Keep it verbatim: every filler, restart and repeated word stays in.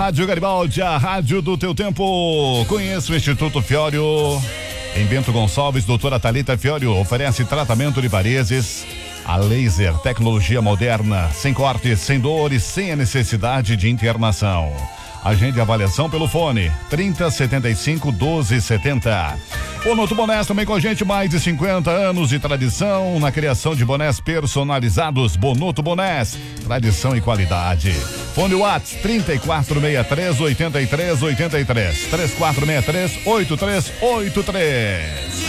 Rádio Garibaldi, a rádio do teu tempo. Conheça o Instituto Fiório. Em Bento Gonçalves, doutora Thalita Fiório oferece tratamento de varizes a laser, tecnologia moderna, sem cortes, sem dores, sem a necessidade de internação. Agende avaliação pelo fone trinta, setenta e cinco, doze, setenta. O Bonuto Bonés também com a gente, mais de cinquenta anos de tradição na criação de bonés personalizados. Bonuto Bonés, tradição e qualidade. Fone WhatsApp trinta e quatro, sessenta e três, oitenta e três, oitenta e três, três quatro seis três, oito três oito três.